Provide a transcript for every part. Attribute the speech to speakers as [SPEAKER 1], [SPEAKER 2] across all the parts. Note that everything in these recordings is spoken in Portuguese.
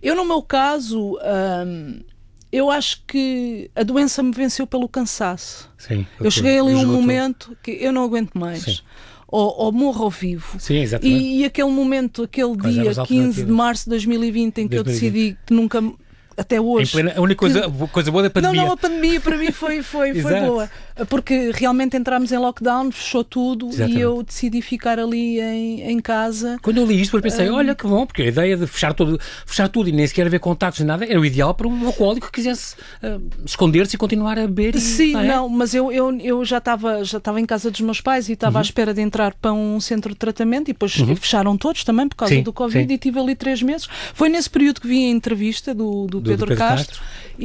[SPEAKER 1] Eu, no meu caso, eu acho que a doença me venceu pelo cansaço.
[SPEAKER 2] Sim,
[SPEAKER 1] eu cheguei ali a um momento que eu não aguento mais.
[SPEAKER 2] Sim.
[SPEAKER 1] Ou morro ou vivo.
[SPEAKER 2] Sim, exatamente.
[SPEAKER 1] E aquele momento, aquele dia 15 de março de 2020, em que eu decidi que nunca... Até hoje.
[SPEAKER 2] A única coisa boa da pandemia.
[SPEAKER 1] Não, a pandemia para mim foi boa. Porque realmente entramos em lockdown, fechou tudo. Exatamente. E eu decidi ficar ali em casa.
[SPEAKER 2] Quando eu li isto, eu pensei, olha que bom, porque a ideia de fechar tudo e nem sequer haver contactos nem nada, era o ideal para um alcoólico que quisesse esconder-se e continuar a beber.
[SPEAKER 1] Sim, mas eu já estava em casa dos meus pais e estava à espera de entrar para um centro de tratamento e depois fecharam todos também por causa do Covid e tive ali 3 meses. Foi nesse período que vi a entrevista do Pedro Castro.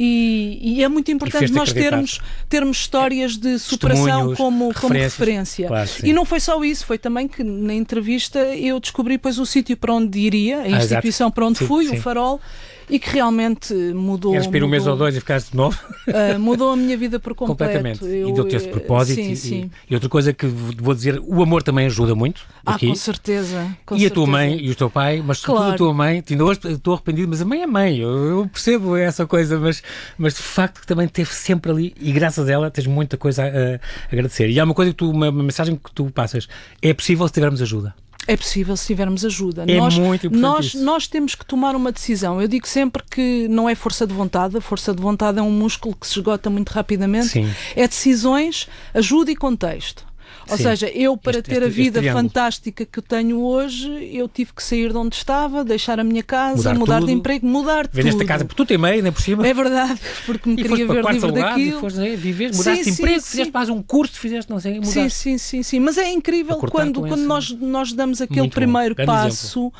[SPEAKER 1] E é muito importante nós termos histórias de superação como referência.
[SPEAKER 2] Claro,
[SPEAKER 1] e não foi só isso, foi também que na entrevista eu descobri depois o sítio para onde iria, a instituição para onde fui, o Farol, e que realmente mudou.
[SPEAKER 2] Queres ir um mês ou 2 e ficaste de novo?
[SPEAKER 1] Mudou a minha vida por completo.
[SPEAKER 2] Completamente. E deu-te esse propósito. E outra coisa que vou dizer, o amor também ajuda muito. Aqui.
[SPEAKER 1] Com certeza.
[SPEAKER 2] A tua mãe e o teu pai, mas sobretudo a tua mãe, estou arrependido, mas a mãe é mãe, eu percebo essa coisa, mas de facto que também esteve sempre ali e graças a ela tens muita coisa a agradecer. E há uma coisa uma mensagem que tu passas, é possível se tivermos ajuda.
[SPEAKER 1] É possível se tivermos ajuda.
[SPEAKER 2] Muito importante
[SPEAKER 1] nós temos que tomar uma decisão. Eu digo sempre que não é força de vontade. A força de vontade é um músculo que se esgota muito rapidamente.
[SPEAKER 2] Sim.
[SPEAKER 1] É decisões, ajuda e contexto. Ou seja, eu para ter a vida fantástica que eu tenho hoje, eu tive que sair de onde estava, deixar a minha casa, mudar de emprego, mudar tudo.
[SPEAKER 2] Vendeste a casa por tu tem meio, nem por cima.
[SPEAKER 1] É verdade, porque me queria ver livre daquilo.
[SPEAKER 2] Mudaste de emprego, fizeste mais um curso, fizeste não sei, mudaste.
[SPEAKER 1] Sim. Mas é incrível quando nós damos aquele primeiro passo,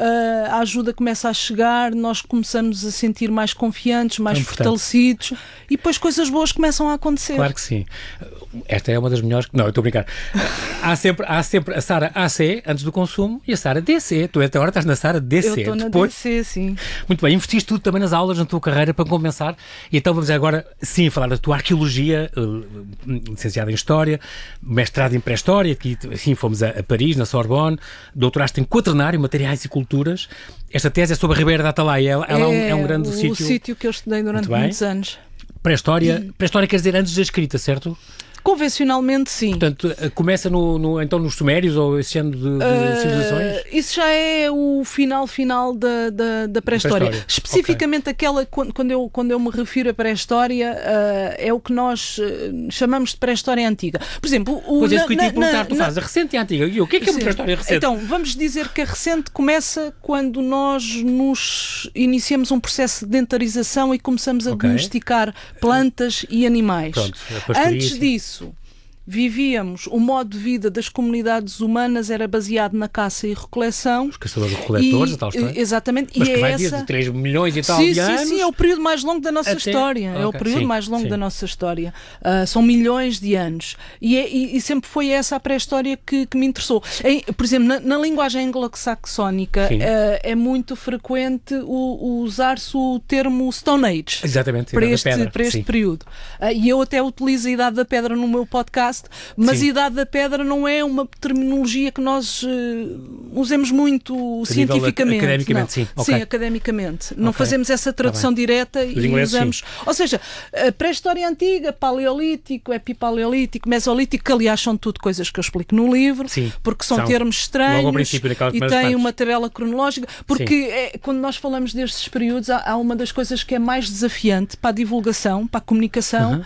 [SPEAKER 1] a ajuda começa a chegar, nós começamos a sentir mais confiantes, mais fortalecidos e depois coisas boas começam a acontecer.
[SPEAKER 2] Claro que sim. Esta é uma das melhores... Não, eu estou a brincar. Há sempre a Sara AC antes do consumo e a Sara DC. Tu até agora estás na Sara DC.
[SPEAKER 1] Eu estou na DC, sim.
[SPEAKER 2] Muito bem, investiste tudo também nas aulas, na tua carreira para compensar. E então vamos agora, sim, falar da tua arqueologia, licenciada em História, mestrado em Pré-História, que assim fomos a Paris, na Sorbonne, doutoraste em Quaternário, Materiais e Culturas. Esta tese é sobre a Ribeira da Atalaia. Ela é um grande sítio.
[SPEAKER 1] O sítio que eu estudei durante muitos anos.
[SPEAKER 2] Pré-História quer dizer antes da escrita, certo?
[SPEAKER 1] Convencionalmente, sim.
[SPEAKER 2] Portanto, começa então nos Sumérios ou esse ano de civilizações?
[SPEAKER 1] Isso já é o final da pré-história. Especificamente aquela, quando eu me refiro a pré-história, é o que nós chamamos de pré-história antiga. Por exemplo...
[SPEAKER 2] Pois é, isso que eu te ia perguntar, tu fazes a recente e a antiga. E o que é uma pré-história recente?
[SPEAKER 1] Então, vamos dizer que a recente começa quando nós nos iniciamos um processo de dentarização e começamos a domesticar plantas e animais.
[SPEAKER 2] Pronto,
[SPEAKER 1] antes disso, vivíamos, o modo de vida das comunidades humanas era baseado na caça e recoleção.
[SPEAKER 2] Os caçadores-recoletores e tal, história.
[SPEAKER 1] Exatamente.
[SPEAKER 2] Mas
[SPEAKER 1] e
[SPEAKER 2] que vai
[SPEAKER 1] essa...
[SPEAKER 2] de 3 milhões e tal de anos.
[SPEAKER 1] Sim, é o período mais longo da nossa história. É o período mais longo da nossa história. São milhões de anos. E sempre foi essa a pré-história que me interessou. Por exemplo, na linguagem anglo-saxónica é muito frequente usar-se o termo Stone Age.
[SPEAKER 2] Exatamente.
[SPEAKER 1] Para este período. E eu até utilizo a Idade da Pedra no meu podcast, mas a Idade da Pedra não é uma terminologia que nós usemos muito cientificamente.
[SPEAKER 2] Academicamente, sim.
[SPEAKER 1] Sim, academicamente. Não fazemos essa tradução direta e usamos... Ou seja, pré-história antiga, paleolítico, epipaleolítico, mesolítico, que aliás são tudo coisas que eu explico no livro, porque são termos estranhos e têm uma tabela cronológica, porque quando nós falamos destes períodos, há uma das coisas que é mais desafiante para a divulgação, para a comunicação,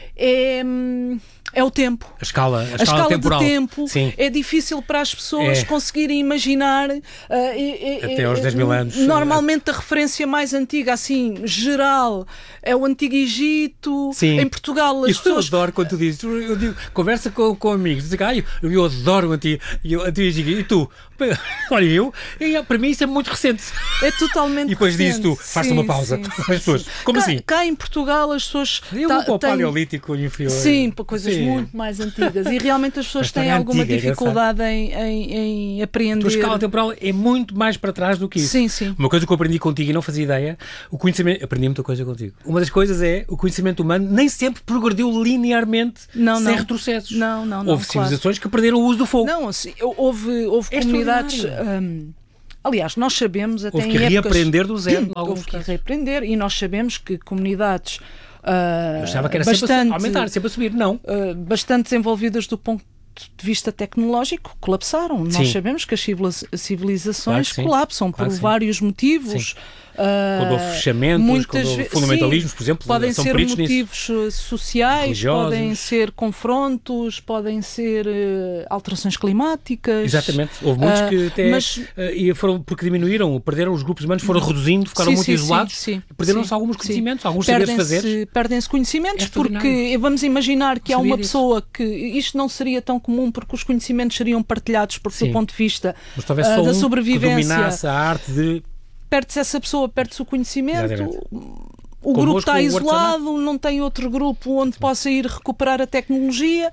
[SPEAKER 1] é o tempo.
[SPEAKER 2] A escala
[SPEAKER 1] temporal. De tempo. É difícil para as pessoas conseguirem imaginar.
[SPEAKER 2] Até aos 10 mil anos.
[SPEAKER 1] Normalmente a referência mais antiga, assim, geral, é o Antigo Egito.
[SPEAKER 2] Sim.
[SPEAKER 1] Em Portugal as pessoas...
[SPEAKER 2] Eu adoro quando tu dizes, eu digo, conversa com amigos, dizem, eu adoro o Antigo Egito. E tu? Olha, para mim isso é muito recente.
[SPEAKER 1] É totalmente
[SPEAKER 2] E depois dizes tu, faz uma pausa. As pessoas, como assim?
[SPEAKER 1] Cá em Portugal as pessoas...
[SPEAKER 2] Eu vou para o Paleolítico inferior.
[SPEAKER 1] Sim, para coisas muito mais antigas. E realmente as pessoas têm alguma dificuldade em apreender.
[SPEAKER 2] A tua escala temporal é muito mais para trás do que isso.
[SPEAKER 1] Sim.
[SPEAKER 2] Uma coisa que eu aprendi contigo e não fazia ideia, o conhecimento... Aprendi muita coisa contigo. Uma das coisas é o conhecimento humano nem sempre progrediu linearmente sem retrocessos.
[SPEAKER 1] Não.
[SPEAKER 2] Houve civilizações que perderam o uso do fogo.
[SPEAKER 1] Não, houve comunidades... Aliás, nós sabemos até
[SPEAKER 2] houve que reaprender do zero.
[SPEAKER 1] Houve que reaprender, e nós sabemos que comunidades
[SPEAKER 2] eu achava que era sempre a subir, não.
[SPEAKER 1] Bastante desenvolvidas do ponto de vista tecnológico, colapsaram. Sim. Nós sabemos que as civilizações colapsam por vários motivos.
[SPEAKER 2] Quando houve fechamentos, quando houve fundamentalismos, por exemplo,
[SPEAKER 1] podem ser motivos sociais, religiosos. Podem ser confrontos, podem ser alterações climáticas.
[SPEAKER 2] Exatamente. Houve muitos que até foram, porque diminuíram, perderam os grupos humanos, foram reduzindo, ficaram muito isolados, perderam-se alguns conhecimentos, alguns saberes fazer.
[SPEAKER 1] Perdem-se conhecimentos porque vamos imaginar que há uma pessoa que isto não seria tão comum porque os conhecimentos seriam partilhados porque do ponto de vista da sobrevivência.
[SPEAKER 2] Que dominasse a arte de...
[SPEAKER 1] Perde-se essa pessoa, perde-se o conhecimento, o grupo está isolado, não tem outro grupo onde possa ir recuperar a tecnologia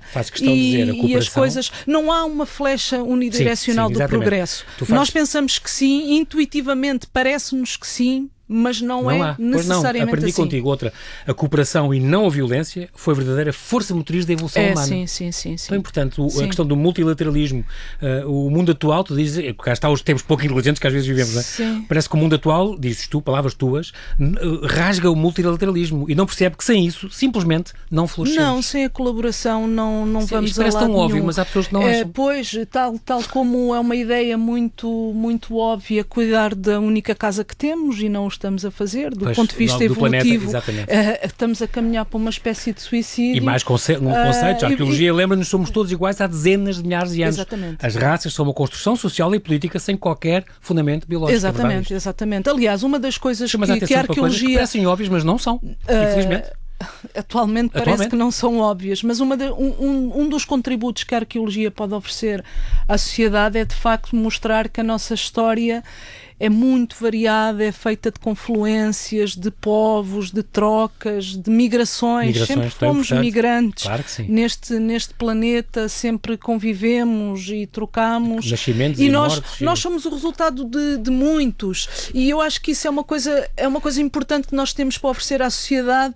[SPEAKER 1] e as coisas. Não há uma flecha unidirecional do progresso. Nós pensamos que sim, intuitivamente parece-nos que sim, mas não é necessariamente
[SPEAKER 2] aprendi
[SPEAKER 1] assim.
[SPEAKER 2] Contigo outra. A cooperação e não a violência foi a verdadeira força motriz da evolução humana.
[SPEAKER 1] Sim.
[SPEAKER 2] Então, portanto, a questão do multilateralismo, o mundo atual, tu dizes, cá está os tempos pouco inteligentes que às vezes vivemos, não é? Parece que o mundo atual, dizes tu, palavras tuas, rasga o multilateralismo e não percebe que sem isso, simplesmente, não florescemos.
[SPEAKER 1] Não, sem a colaboração não vamos a lado nenhum.
[SPEAKER 2] Parece tão óbvio, mas há pessoas que não acham.
[SPEAKER 1] Pois, tal como é uma ideia muito, muito óbvia, cuidar da única casa que temos e não estamos a fazer, do ponto de vista evolutivo, estamos a caminhar para uma espécie de suicídio.
[SPEAKER 2] E mais conceitos, a arqueologia lembra-nos que somos todos iguais há dezenas de milhares de anos.
[SPEAKER 1] Exatamente.
[SPEAKER 2] As raças são uma construção social e política sem qualquer fundamento biológico.
[SPEAKER 1] Exatamente. Aliás, uma das coisas que a arqueologia...
[SPEAKER 2] Que parecem óbvias, mas não são, infelizmente.
[SPEAKER 1] Atualmente parece que não são óbvias, mas um dos contributos que a arqueologia pode oferecer à sociedade é de facto mostrar que a nossa história é muito variada, é feita de confluências, de povos, de trocas, de migrações. Sempre fomos migrantes.
[SPEAKER 2] Claro que sim.
[SPEAKER 1] Neste planeta, sempre convivemos e trocamos.
[SPEAKER 2] Nascimentos
[SPEAKER 1] e
[SPEAKER 2] mortes.
[SPEAKER 1] Nós somos o resultado de muitos. E eu acho que isso é uma coisa importante que nós temos para oferecer à sociedade,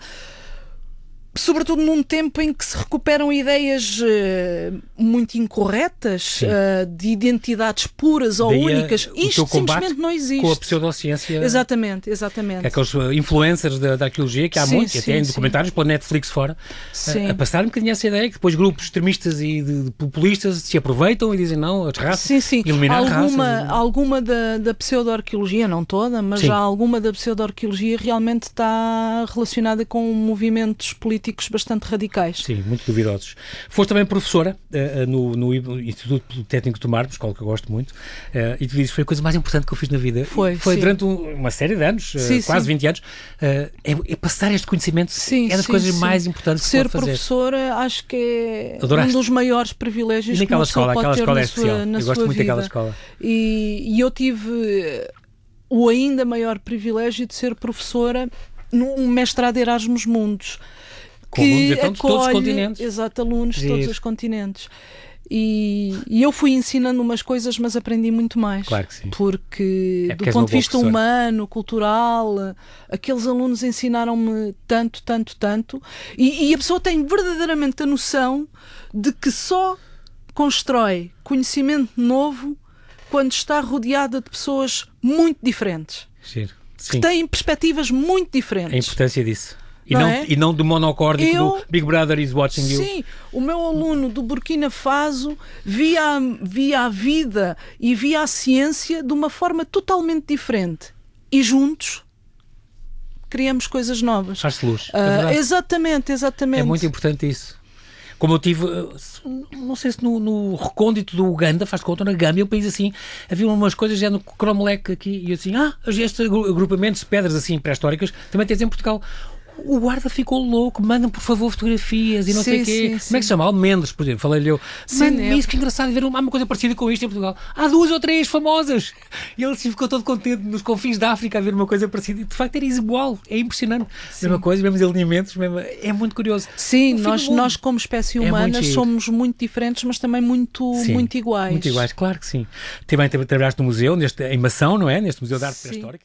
[SPEAKER 1] sobretudo num tempo em que se recuperam ideias muito incorretas de identidades puras ou únicas. Isto simplesmente não existe.
[SPEAKER 2] Com a pseudociência.
[SPEAKER 1] Exatamente.
[SPEAKER 2] Aqueles influencers da arqueologia, que há muitos, até em documentários pela Netflix fora, a passar um bocadinho essa ideia que depois grupos extremistas e de populistas se aproveitam e dizem não, as raças, eliminar raças.
[SPEAKER 1] Alguma da pseudo-arqueologia, não toda, mas já alguma da pseudo-arqueologia realmente está relacionada com movimentos políticos bastante radicais.
[SPEAKER 2] Sim, muito duvidosos. Foste também professora no Instituto Técnico do Mar, escola que eu gosto muito, e tu dizes, foi a coisa mais importante que eu fiz na vida. Foi durante uma série de anos, quase 20 anos, é passar este conhecimento, é das coisas mais importantes que se pode fazer.
[SPEAKER 1] Ser professora, acho que é um dos maiores privilégios que uma pessoa pode ter na sua vida.
[SPEAKER 2] Eu gosto muito daquela escola.
[SPEAKER 1] E eu tive o ainda maior privilégio de ser professora num mestrado Erasmus Mundus,
[SPEAKER 2] com alunos então, de todos os continentes.
[SPEAKER 1] Exato, alunos de todos os continentes. E eu fui ensinando umas coisas, mas aprendi muito mais.
[SPEAKER 2] Claro que sim.
[SPEAKER 1] Porque, do ponto de vista humano, cultural, aqueles alunos ensinaram-me tanto. E a pessoa tem verdadeiramente a noção de que só constrói conhecimento novo quando está rodeada de pessoas muito diferentes.
[SPEAKER 2] Sim.
[SPEAKER 1] Que têm perspectivas muito diferentes.
[SPEAKER 2] A importância disso. E não do monocórdico do Big Brother is watching you.
[SPEAKER 1] Sim, o meu aluno do Burkina Faso via a vida e via a ciência de uma forma totalmente diferente. E juntos criamos coisas novas.
[SPEAKER 2] Faz-se luz.
[SPEAKER 1] Exatamente.
[SPEAKER 2] É muito importante isso. Como eu tive, não sei se no recôndito do Uganda, faz conta, na Gâmbia, um país assim, havia umas coisas já no Cromlech aqui, e eu assim, este agrupamento de pedras assim pré-históricas também tens em Portugal. O guarda ficou louco, mandam por favor fotografias e não sei o quê. Como é que se chama? Almendres, por exemplo. Falei-lhe eu, isso que engraçado ver uma coisa parecida com isto em Portugal. Há 2 ou 3 famosas. E ele assim ficou todo contente nos confins da África a ver uma coisa parecida. De facto era igual, é impressionante. Mesma coisa, mesmos alinhamentos, é muito curioso.
[SPEAKER 1] Sim, nós como espécie humana somos muito diferentes, mas também muito iguais.
[SPEAKER 2] Muito iguais, claro que sim. Também trabalhaste no museu, em Mação, não é? Neste Museu de Arte Pré-Histórica.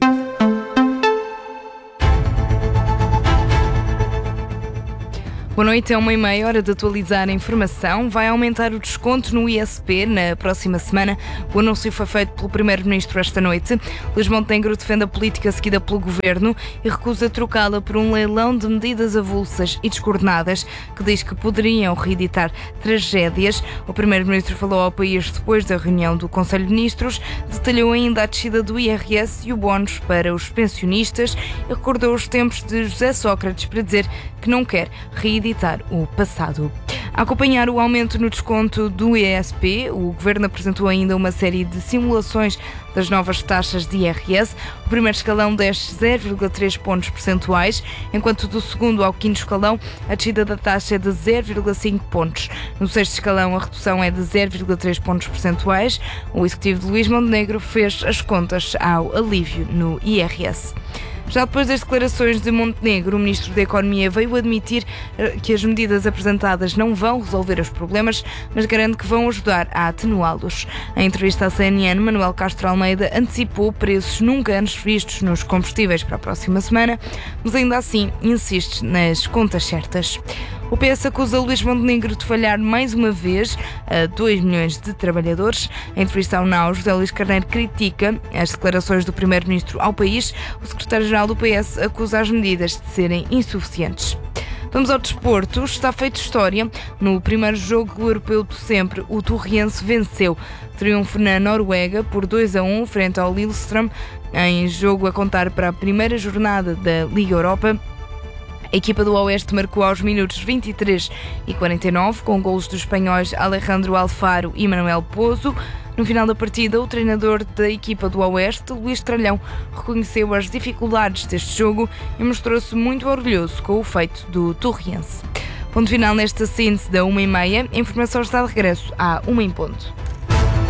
[SPEAKER 3] Boa noite, é 1h30, hora de atualizar a informação. Vai aumentar o desconto no ISP na próxima semana. O anúncio foi feito pelo Primeiro-Ministro esta noite. Luís Montenegro defende a política seguida pelo Governo e recusa trocá-la por um leilão de medidas avulsas e descoordenadas que diz que poderiam reeditar tragédias. O Primeiro-Ministro falou ao país depois da reunião do Conselho de Ministros, detalhou ainda a descida do IRS e o bónus para os pensionistas e recordou os tempos de José Sócrates para dizer que não quer reeditar o passado. A acompanhar o aumento no desconto do ISP, o Governo apresentou ainda uma série de simulações das novas taxas de IRS. O primeiro escalão desce 0,3 pontos percentuais, enquanto do segundo ao quinto escalão a descida da taxa é de 0,5 pontos. No sexto escalão a redução é de 0,3 pontos percentuais. O executivo de Luís Montenegro fez as contas ao alívio no IRS. Já depois das declarações de Montenegro, o Ministro da Economia veio admitir que as medidas apresentadas não vão resolver os problemas, mas garante que vão ajudar a atenuá-los. Em entrevista à CNN, Manuel Castro Almeida antecipou preços nunca antes vistos nos combustíveis para a próxima semana, mas ainda assim insiste nas contas certas. O PS acusa Luís Montenegro de falhar mais uma vez a 2 milhões de trabalhadores. Em entrevista ao NAU, José Luís Carneiro critica as declarações do Primeiro-Ministro ao país. O secretário-geral do PS acusa as medidas de serem insuficientes. Vamos ao desporto. Está feita história. No primeiro jogo europeu de sempre, o Torriense venceu. Triunfo na Noruega por 2-1 frente ao Lillestrøm, em jogo a contar para a primeira jornada da Liga Europa. A equipa do Oeste marcou aos minutos 23 e 49, com golos dos espanhóis Alejandro Alfaro e Manuel Pozo. No final da partida, o treinador da equipa do Oeste, Luís Tralhão, reconheceu as dificuldades deste jogo e mostrou-se muito orgulhoso com o feito do Torriense. Ponto final nesta síntese da 1h30. A informação está de regresso à 1h em ponto.